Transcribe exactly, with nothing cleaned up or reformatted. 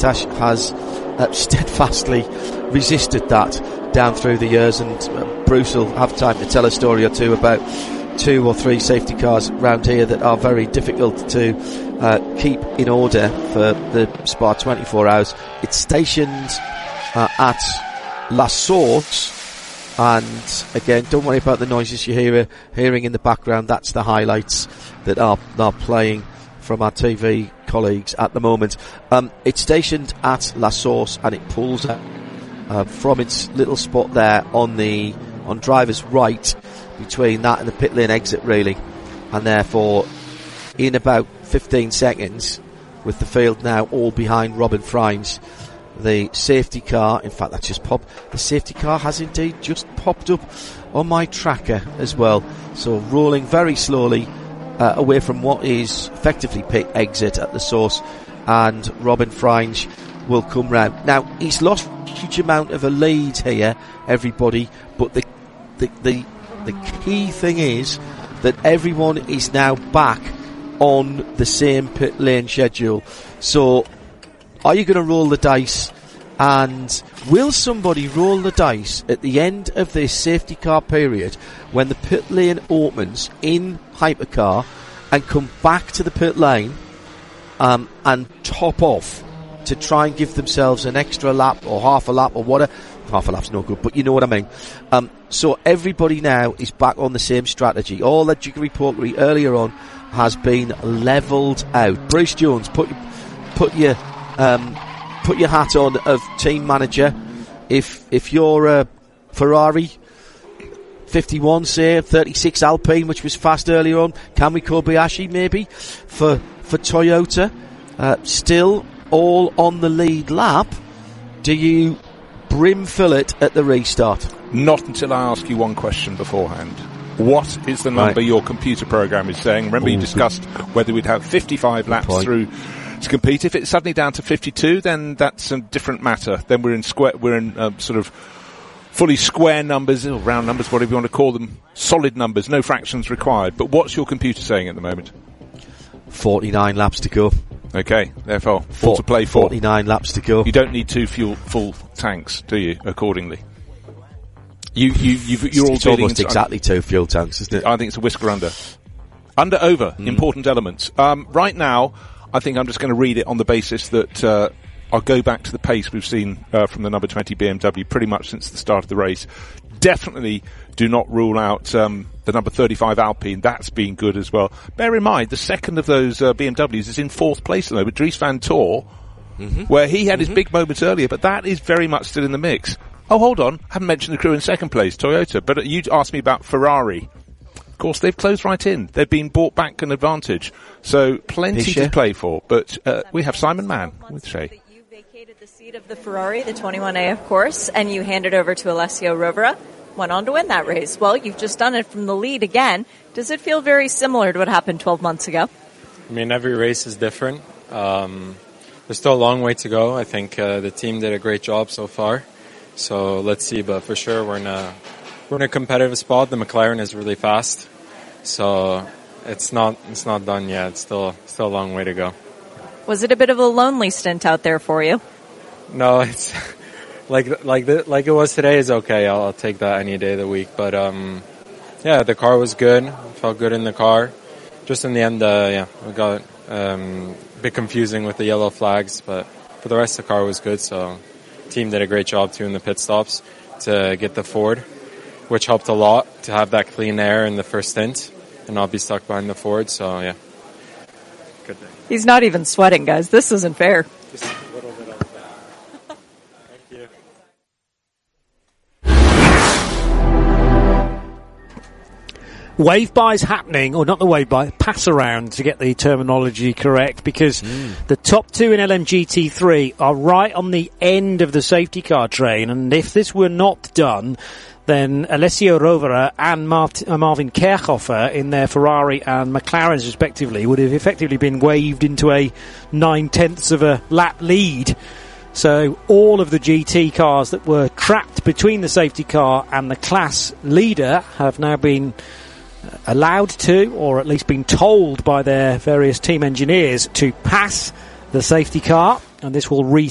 Bottas has uh, steadfastly resisted that down through the years, and uh, Bruce will have time to tell a story or two about two or three safety cars around here that are very difficult to uh, keep in order for the Spa twenty-four hours. It's stationed uh, at La Source, and again, don't worry about the noises you hear hearing in the background. That's the highlights that are, are playing from our T V colleagues at the moment. Um, it's stationed at La Source, and it pulls out uh, from its little spot there on the on driver's right, between that and the pit lane exit, really, and therefore in about fifteen seconds, with the field now all behind Robin Freins, the safety car, in fact that's just popped, the safety car has indeed just popped up on my tracker as well, so rolling very slowly uh, away from what is effectively pit exit at the source, and Robin Freins will come round. Now, he's lost a huge amount of a lead here, everybody, but the the the The key thing is that everyone is now back on the same pit lane schedule. So, are you going to roll the dice? And will somebody roll the dice at the end of this safety car period when the pit lane opens in hypercar and come back to the pit lane um, and top off to try and give themselves an extra lap or half a lap or whatever? Half a lap's no good, but you know what I mean. Um, so everybody now is back on the same strategy. All that jiggery-pokery earlier on has been levelled out. Bruce Jones, put your, put your, um, put your hat on of team manager. If if you're a Ferrari fifty-one, say thirty-six Alpine, which was fast earlier on, Kamui Kobayashi maybe for for Toyota, uh, still all on the lead lap. Do you brim fill it at the restart? Not until I ask you one question beforehand. What is the number right. your computer program is saying? Remember, Ooh, you discussed good. whether we'd have fifty-five laps point. through to compete. If it's suddenly down to fifty-two, then that's a different matter. Then we're in square, we're in uh, sort of fully square numbers, or round numbers, whatever you want to call them, solid numbers, no fractions required. But what's your computer saying at the moment? forty-nine laps to go. Okay, therefore, full to play for. forty-nine laps to go. You don't need two fuel full tanks, do you? Accordingly, you you you've, you're all it's almost exactly two fuel tanks, isn't it? I think it's a whisker under, under over mm. important elements. Um, right now, I think I'm just going to read it on the basis that uh, I'll go back to the pace we've seen uh, from the number twenty B M W pretty much since the start of the race. Definitely do not rule out um, the number thirty-five Alpine. That's been good as well. Bear in mind, the second of those uh, B M Ws is in fourth place at the moment, Dries Van Tor, mm-hmm. where he had mm-hmm. his big moments earlier, but that is very much still in the mix. Oh, hold on. I haven't mentioned the crew in second place, Toyota, but you asked me about Ferrari. Of course, they've closed right in. They've been bought back an advantage. So plenty to play for, but uh, we have Simon Mann with Shay. You vacated the seat of the Ferrari, the twenty-one A, of course, and you handed over to Alessio Rovera. Went on to win that race. Well, you've just done it from the lead again. Does it feel very similar to what happened twelve months ago? I mean, every race is different. Um, there's still a long way to go. I think uh, the team did a great job so far. So let's see. But for sure, we're in a we're in a competitive spot. The McLaren is really fast, so it's not it's not done yet. It's still still a long way to go. Was it a bit of a lonely stint out there for you? No, it's. Like like the, like it was today is okay. I'll, I'll take that any day of the week. But um, yeah, the car was good. Felt good in the car. Just in the end, uh, yeah, we got um, a bit confusing with the yellow flags. But for the rest, the car was good. So team did a great job too in the pit stops to get the Ford, which helped a lot to have that clean air in the first stint and not be stuck behind the Ford. So yeah, good day. He's not even sweating, guys. This isn't fair. Just a little bit of that. Thank you. Wave bys happening, or not the wave by, pass around to get the terminology correct, because mm. the top two in L M G T three are right on the end of the safety car train, and if this were not done, then Alessio Rovera and Mart- uh, Marvin Kerchhofer in their Ferrari and McLarens respectively would have effectively been waved into a nine-tenths of a lap lead. So all of the G T cars that were trapped between the safety car and the class leader have now been allowed to, or at least been told by their various team engineers, to pass the safety car, and this will reset